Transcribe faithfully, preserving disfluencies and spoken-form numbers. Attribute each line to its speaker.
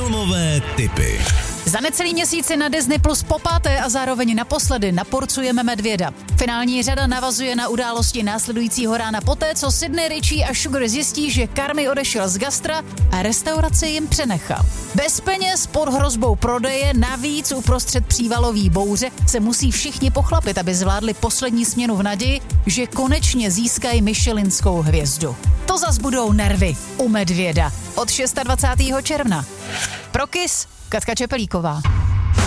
Speaker 1: Filmové tipy.
Speaker 2: Za necelý měsíci na Disney Plus popáté a zároveň naposledy naporcujeme Medvěda. Finální řada navazuje na události následujícího rána poté, co Sydney, Richie a Sugar zjistí, že Carmy odešel z gastra a restauraci jim přenechal. Bez peněz, pod hrozbou prodeje, navíc uprostřed přívalový bouře se musí všichni pochlapit, aby zvládli poslední směnu v naději, že konečně získají Michelinskou hvězdu. To zas budou nervy u Medvěda od dvacátého šestého června. Pro Kiss Katka Čepelíková.